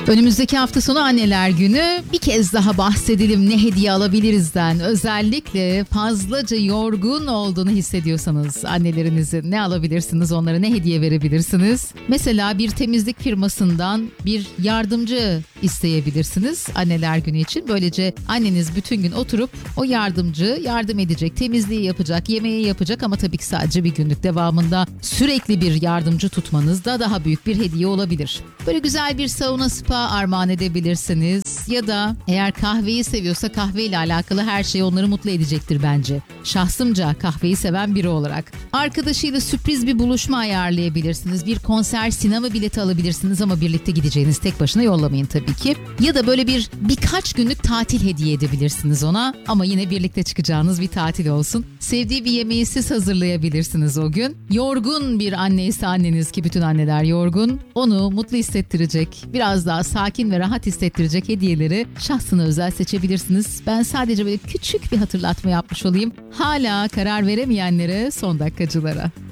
Önümüzdeki hafta sonu Anneler Günü. Bir kez daha bahsedelim ne hediye alabilirizden. Özellikle fazlaca yorgun olduğunu hissediyorsanız annelerinizin ne alabilirsiniz, onlara ne hediye verebilirsiniz? Mesela bir temizlik firmasından bir yardımcı isteyebilirsiniz Anneler Günü için. Böylece anneniz bütün gün oturup o yardımcı yardım edecek, temizliği yapacak, yemeği yapacak ama tabii ki sadece bir günlük, devamında sürekli bir yardımcı tutmanız da daha büyük bir hediye olabilir. Böyle güzel bir sauna spa armağan edebilirsiniz ya da eğer kahveyi seviyorsa kahveyle alakalı her şey onları mutlu edecektir bence. Şahsımca kahveyi seven biri olarak. Arkadaşıyla sürpriz bir buluşma ayarlayabilirsiniz. Bir konser, sinema bileti alabilirsiniz ama birlikte gideceğiniz, tek başına yollamayın tabii ki. Ya da böyle birkaç günlük tatil hediye edebilirsiniz ona ama yine birlikte çıkacağınız bir tatil olsun. Sevdiği bir yemeği siz hazırlayabilirsiniz o gün. Yorgun bir anneyse anneniz, ki bütün anneler yorgun, onu mutlu hissettirecek, biraz daha sakin ve rahat hissettirecek hediyeleri şahsına özel seçebilirsiniz. Ben sadece böyle küçük bir hatırlatma yapmış olayım. Hala karar veremeyenlere, son dakikacılara.